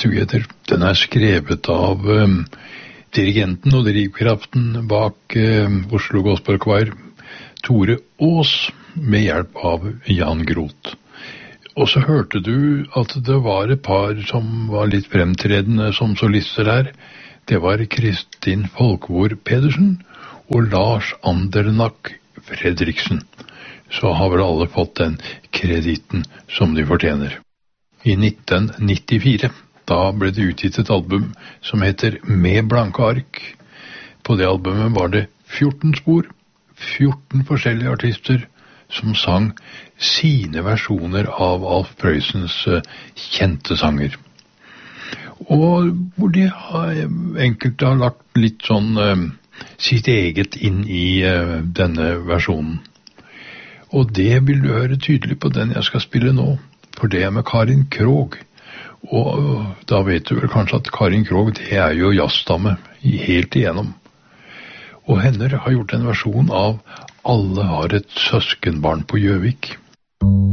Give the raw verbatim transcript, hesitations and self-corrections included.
Together. Den er skrevet av um, dirigenten og drivkraften bak um, Oslo Gospel Choir, Tore Aas, med hjelp av Jan Groth. Og så hørte du at det var et par som var litt fremtredende som solister her. Det var Kristin Folkvord Pedersen og Lars Andernak Fredriksen. Så har vel alle fått den krediten som de fortjener. I nitten nittifire, da ble det utgitt et album som heter Med blanke ark. På det albumet var det fjorten spor, fjorten forskjellige artister som sang sine versjoner av Alf Prøysens kjente sanger. Og hvor de har, enkelte har lagt litt sånn uh, sitt eget inn i uh, denne versjonen. Og det vil du høre tydelig på den jeg skal spille nå, for det er med Karin Krog. Og uh, da vet du vel kanskje at Karin Krog, det er jo jazzstamme helt igjennom. Og henne har gjort en versjon av Alle har et søskenbarn på Gjøvik.